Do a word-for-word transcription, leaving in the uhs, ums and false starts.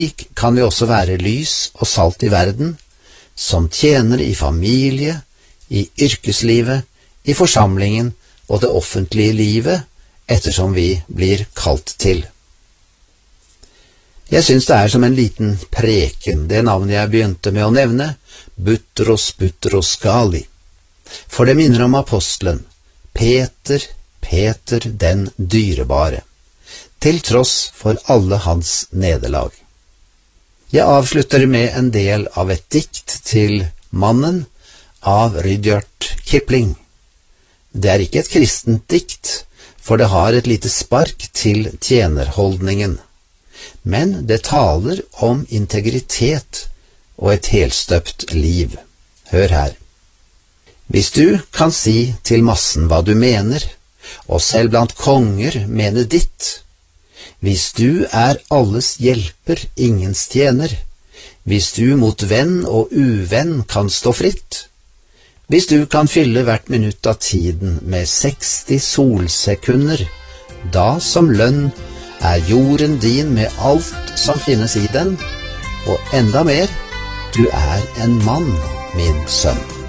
Slik kan vi også være lys og salt i verden, som tjener i familie, i yrkeslivet, i forsamlingen og det offentlige livet, ettersom vi blir kalt til. Jeg synes det er som en liten preken, det navnet jeg begynte med å nevne, Butros Butros Ghali. For det minner om apostelen, Peter, Peter den dyrebare, til tross for alle hans nederlag. Jeg avslutter med en del av et dikt til Mannen av Rudyard Kipling. Det er ikke et kristent dikt, for det har et lite spark til tjenerholdningen. Men det taler om integritet og et helstøpt liv. Hør her. Hvis du kan si til massen hva du mener, og selv blant konger mene ditt, hvis du er alles hjelper, ingens tjener, hvis du mot venn og uvenn kan stå fritt, hvis du kan fylle hvert minutt av tiden med seksti solsekunder, da som lønn er jorden din med alt som finnes i den, og enda mer, du er en mann, min sønn.